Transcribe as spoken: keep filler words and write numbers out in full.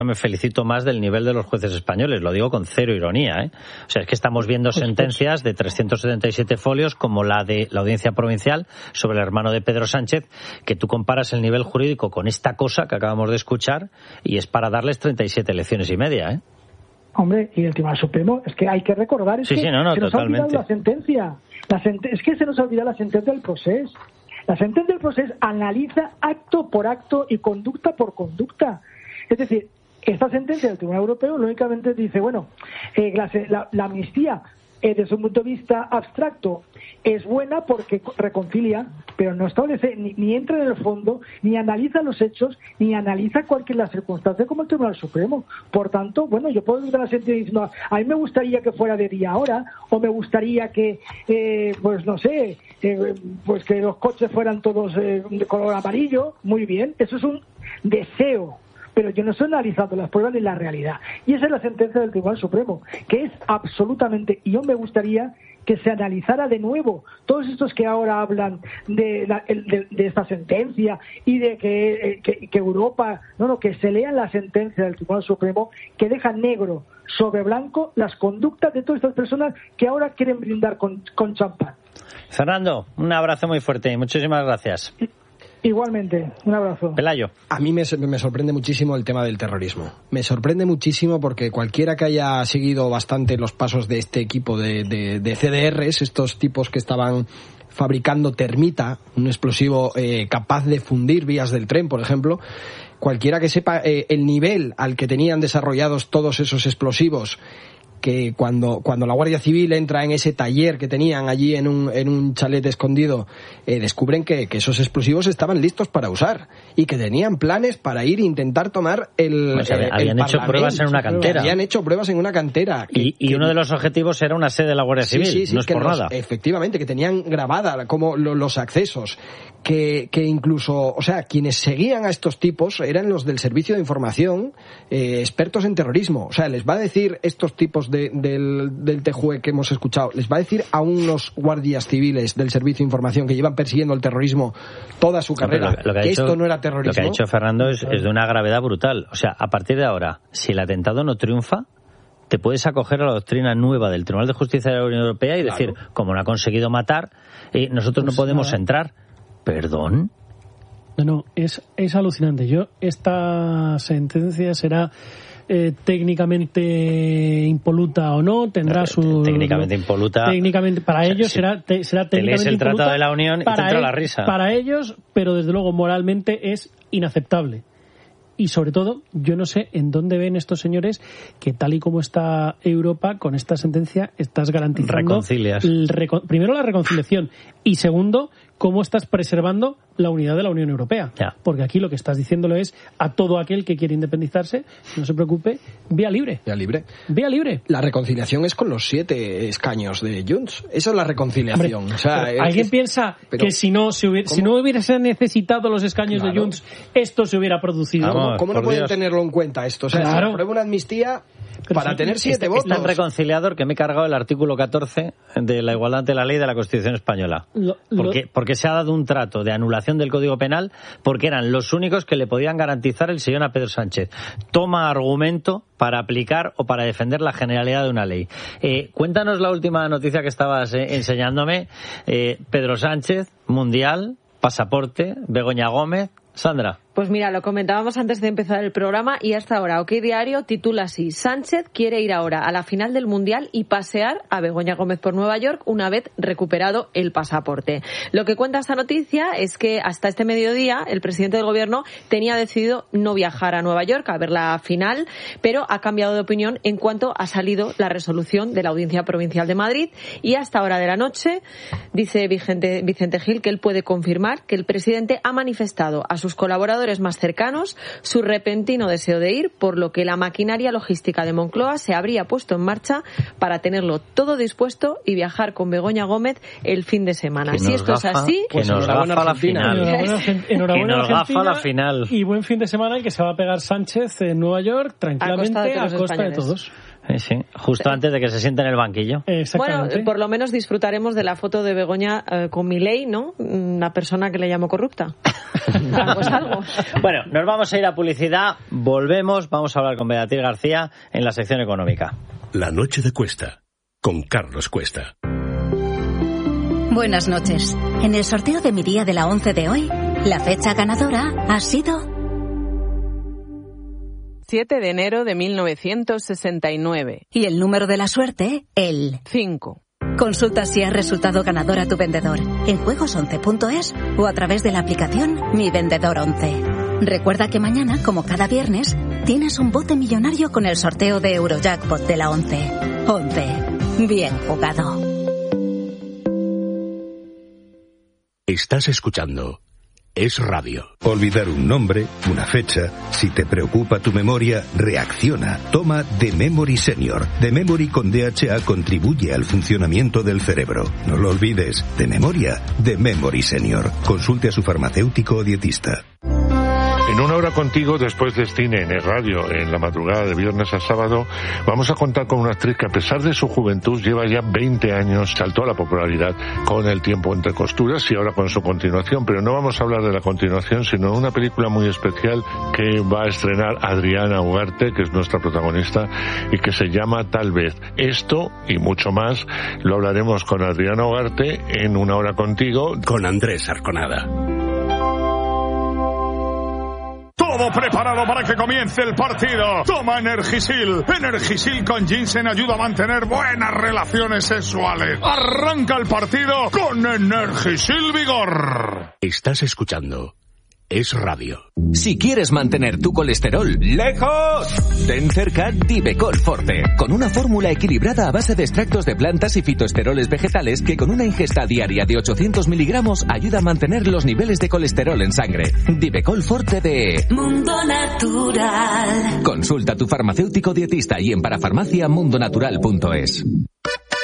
me felicito más del nivel de los jueces españoles, lo digo con cero ironía, ¿eh? O sea, es que estamos viendo sentencias de trescientos setenta y siete folios como la de la Audiencia Provincial sobre el hermano de Pedro Sánchez, que tú comparas el nivel jurídico con esta cosa que acabamos de escuchar y es para darles treinta y siete lecciones y media, ¿eh? Hombre, y el Tribunal Supremo, es que hay que recordar, es sí, que sí, no, no, se nos totalmente. ha olvidado la sentencia, la sent- es que se nos ha olvidado la sentencia del proceso. La sentencia del proceso analiza acto por acto y conducta por conducta. Es decir, esta sentencia del Tribunal Europeo lógicamente dice, bueno, eh, la, la, la amnistía eh, desde un punto de vista abstracto es buena porque reconcilia, pero no establece, ni, ni entra en el fondo, ni analiza los hechos, ni analiza cualquier la circunstancia como el Tribunal Supremo. Por tanto, bueno, yo puedo ir a la sentencia diciendo, a mí me gustaría que fuera de día ahora, o me gustaría que, eh, pues no sé, eh, pues que los coches fueran todos eh, de color amarillo. Muy bien, eso es un deseo, pero yo no estoy analizando las pruebas ni la realidad. Y esa es la sentencia del Tribunal Supremo, que es absolutamente, y yo me gustaría que se analizara de nuevo todos estos que ahora hablan de, la, de, de esta sentencia y de que, que, que Europa, no, no, que se lean la sentencia del Tribunal Supremo que deja negro sobre blanco las conductas de todas estas personas que ahora quieren brindar con, con champán. Fernando, un abrazo muy fuerte y muchísimas gracias. Igualmente, un abrazo. Pelayo. A mí me, me sorprende muchísimo el tema del terrorismo. Me sorprende muchísimo porque cualquiera que haya seguido bastante los pasos de este equipo de, de, de C D Rs, estos tipos que estaban fabricando termita, un explosivo eh, capaz de fundir vías del tren, por ejemplo, cualquiera que sepa eh, el nivel al que tenían desarrollados todos esos explosivos, que cuando cuando la Guardia Civil entra en ese taller que tenían allí en un en un chalet escondido, eh, descubren que, que esos explosivos estaban listos para usar y que tenían planes para ir e intentar tomar el, o sea, el habían el hecho pruebas en una cantera. Habían hecho pruebas en una cantera. Que, y y que, uno de los objetivos era una sede de la Guardia Civil, sí, sí, sí, no es que por los, nada. Efectivamente, que tenían grabada como lo, los accesos. Que, que incluso, o sea, quienes seguían a estos tipos eran los del Servicio de Información, eh, expertos en terrorismo. O sea, les va a decir estos tipos de, del, del T J U E que hemos escuchado, les va a decir a unos guardias civiles del Servicio de Información que llevan persiguiendo el terrorismo toda su carrera, no, lo, lo que, que hecho, esto no era terrorismo. Lo que ha dicho Fernando es, es de una gravedad brutal. O sea, a partir de ahora, si el atentado no triunfa, te puedes acoger a la doctrina nueva del Tribunal de Justicia de la Unión Europea y claro. decir, como no ha conseguido matar, eh, nosotros pues no podemos nada. entrar. ¿Perdón? No, no, es, es alucinante. Yo, esta sentencia será eh, técnicamente impoluta o no, tendrá su... Técnicamente impoluta... Técnicamente, para ellos si será, te, será técnicamente te lees el impoluta. Tratado de la Unión y te entra él, la risa. Para ellos, pero desde luego moralmente es inaceptable. Y sobre todo, yo no sé en dónde ven estos señores que tal y como está Europa, con esta sentencia estás garantizando... Reconcilias. El reco- primero la reconciliación y segundo, cómo estás preservando la unidad de la Unión Europea. Ya. Porque aquí lo que estás diciéndolo es a todo aquel que quiere independizarse, no se preocupe, vía libre. Vía libre. Vía libre. La reconciliación es con los siete escaños de Junts. Esa es la reconciliación. Hombre, o sea, ¿alguien es, piensa pero, que si no, se hubiera, si no hubiese necesitado los escaños claro. de Junts, esto se hubiera producido? Vamos, ¿Cómo, cómo no pueden Dios. tenerlo en cuenta esto? O sea, claro. se aprueba una amnistía... Pero para sí, tener siete es, votos. Es tan reconciliador que me he cargado el artículo catorce de la igualdad ante la ley de la Constitución española. Lo, lo... Porque, porque se ha dado un trato de anulación del Código Penal porque eran los únicos que le podían garantizar el sillón a Pedro Sánchez. Toma argumento para aplicar o para defender la generalidad de una ley. Eh, cuéntanos la última noticia que estabas eh, enseñándome. Eh, Pedro Sánchez, Mundial, pasaporte, Begoña Gómez. Sandra. Pues mira, lo comentábamos antes de empezar el programa y hasta ahora OK Diario titula así: Sánchez quiere ir ahora a la final del Mundial y pasear a Begoña Gómez por Nueva York una vez recuperado el pasaporte. Lo que cuenta esta noticia es que hasta este mediodía el presidente del gobierno tenía decidido no viajar a Nueva York a ver la final, pero ha cambiado de opinión en cuanto ha salido la resolución de la Audiencia Provincial de Madrid y hasta ahora de la noche dice Vicente, Vicente Gil que él puede confirmar que el presidente ha manifestado a sus colaboradores más cercanos su repentino deseo de ir, por lo que la maquinaria logística de Moncloa se habría puesto en marcha para tenerlo todo dispuesto y viajar con Begoña Gómez el fin de semana. Si esto gafa, es así, que nos gafa la final. Enhorabuena, enhorabuena que nos gafa la final. Y buen fin de semana el que se va a pegar Sánchez en Nueva York tranquilamente a costa de, a costa españoles. de todos. Sí, sí, justo antes de que se siente en el banquillo. Bueno, por lo menos disfrutaremos de la foto de Begoña eh, con Milei, ¿no? La persona que le llamó corrupta. Algo es algo. Bueno, nos vamos a ir a publicidad, volvemos, vamos a hablar con Beatriz García en la sección económica. La noche de Cuesta, con Carlos Cuesta. Buenas noches. En el sorteo de mi día de la once de hoy, la fecha ganadora ha sido siete de enero de mil novecientos sesenta y nueve. Y el número de la suerte, el cinco. Consulta si has resultado ganador a tu vendedor en juegos once punto es o a través de la aplicación Mi Vendedor once. Recuerda que mañana, como cada viernes, tienes un bote millonario con el sorteo de Eurojackpot de la once. once. Bien jugado. Estás escuchando Es Radio. Olvidar un nombre, una fecha. Si te preocupa tu memoria, reacciona. Toma The Memory Senior. The Memory con D H A contribuye al funcionamiento del cerebro. No lo olvides. De memoria, The Memory Senior. Consulte a su farmacéutico o dietista. En una hora contigo, después de cine en el radio, en la madrugada de viernes a sábado, vamos a contar con una actriz que, a pesar de su juventud, lleva ya veinte años, saltó a la popularidad con El tiempo entre costuras y ahora con su continuación. Pero no vamos a hablar de la continuación, sino de una película muy especial que va a estrenar Adriana Ugarte, que es nuestra protagonista, y que se llama Tal vez. Esto y mucho más lo hablaremos con Adriana Ugarte en Una hora contigo, con Andrés Arconada. Todo preparado para que comience el partido. Toma Energisil. Energisil con ginseng ayuda a mantener buenas relaciones sexuales. Arranca el partido con Energisil Vigor. Estás escuchando Es Radio. Si quieres mantener tu colesterol lejos, ten cerca Divecol Forte, con una fórmula equilibrada a base de extractos de plantas y fitoesteroles vegetales que con una ingesta diaria de ochocientos miligramos ayuda a mantener los niveles de colesterol en sangre. Divecol Forte de Mundo Natural. Consulta a tu farmacéutico dietista y en parafarmacia mundonatural punto es.